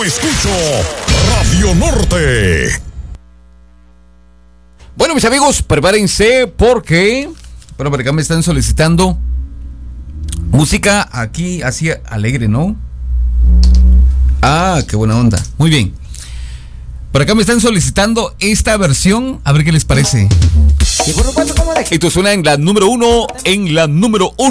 Escucho Radio Norte. Bueno, mis amigos, prepárense porque... Bueno, por acá me están solicitando música aquí así alegre, ¿no? Ah, qué buena onda. Muy bien. Por acá me están solicitando esta versión. A ver qué les parece. Esto suena en la número 1.